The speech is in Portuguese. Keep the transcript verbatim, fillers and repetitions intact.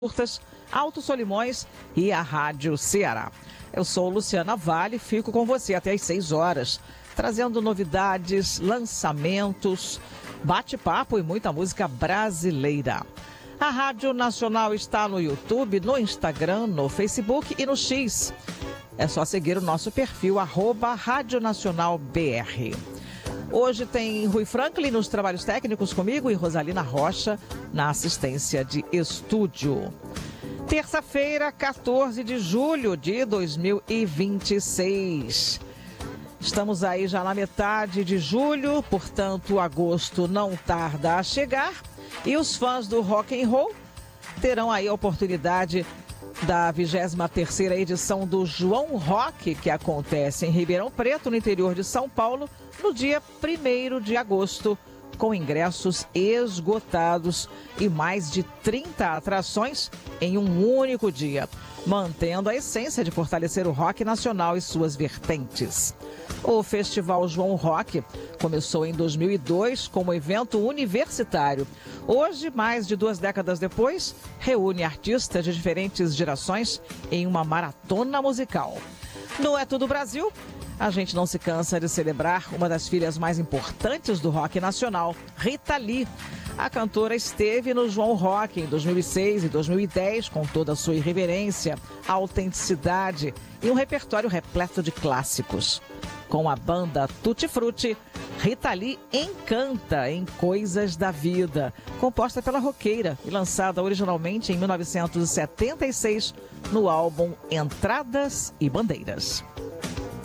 Curtas, Alto Solimões e a Rádio Ceará. Eu sou Luciana Vale, fico com você até às seis horas, trazendo novidades, lançamentos, bate-papo e muita música brasileira. A Rádio Nacional está no YouTube, no Instagram, no Facebook e no X. É só seguir o nosso perfil, arroba Rádio Nacional B R. Hoje tem Rui Franklin nos trabalhos técnicos comigo e Rosalina Rocha na assistência de estúdio. Terça-feira, quatorze de julho de dois mil e vinte e seis. Estamos aí já na metade de julho, portanto, agosto não tarda a chegar. E os fãs do rock and roll terão aí a oportunidade da vigésima terceira edição do João Rock, que acontece em Ribeirão Preto, no interior de São Paulo, no dia primeiro de agosto, com ingressos esgotados e mais de trinta atrações em um único dia, mantendo a essência de fortalecer o rock nacional e suas vertentes. O Festival João Rock começou em dois mil e dois como evento universitário. Hoje, mais de duas décadas depois, reúne artistas de diferentes gerações em uma maratona musical. No É Tudo Brasil, a gente não se cansa de celebrar uma das filhas mais importantes do rock nacional, Rita Lee. A cantora esteve no João Rock em dois mil e seis e dois mil e dez com toda a sua irreverência, autenticidade e um repertório repleto de clássicos. Com a banda Tutti Frutti, Rita Lee encanta em Coisas da Vida, composta pela roqueira e lançada originalmente em mil novecentos e setenta e seis no álbum Entradas e Bandeiras.